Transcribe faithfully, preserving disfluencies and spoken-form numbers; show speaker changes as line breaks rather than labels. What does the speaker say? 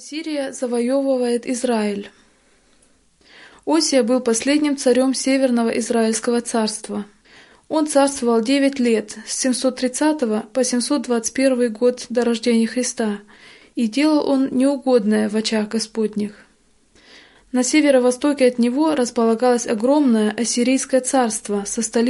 Ассирия завоевывает Израиль. Осия был последним царем Северного Израильского царства. Он царствовал девять лет, с семьсот тридцатого по семьсот двадцать первый год до рождения Христа, и делал он неугодное в очах Господних. На северо-востоке от него располагалось огромное ассирийское царство со столицей